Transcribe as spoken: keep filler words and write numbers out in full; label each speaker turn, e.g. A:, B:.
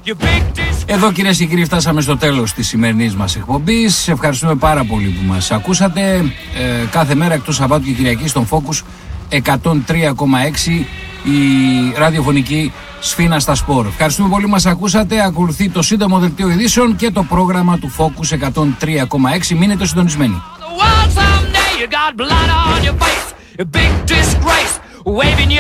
A: Εδώ κυρίες και κύριοι φτάσαμε στο τέλος της σημερινής μας εκπομπής. Ευχαριστούμε πάρα πολύ που μας ακούσατε. Ε, κάθε μέρα εκτός Σαββάτου και Κυριακή στον Focus εκατόν τρία κόμμα έξι η ραδιοφωνική Σφίνα στα Σπορ. Ευχαριστούμε πολύ που μας ακούσατε. Ακολουθεί το σύντομο δελτίο ειδήσεων και το πρόγραμμα του Focus εκατόν τρία κόμμα έξι. Μείνετε συντονισμένοι. You got blood on your face, a big disgrace, waving your